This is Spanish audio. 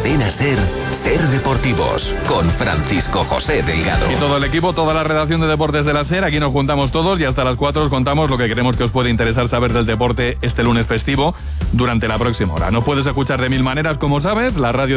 Cadena SER, Ser Deportivos, con Francisco José Delgado. Y todo el equipo, toda la redacción de Deportes de la SER, aquí nos juntamos todos y hasta las 4 os contamos lo que creemos que os puede interesar saber del deporte este lunes festivo durante la próxima hora. Nos puedes escuchar de mil maneras, como sabes, la radio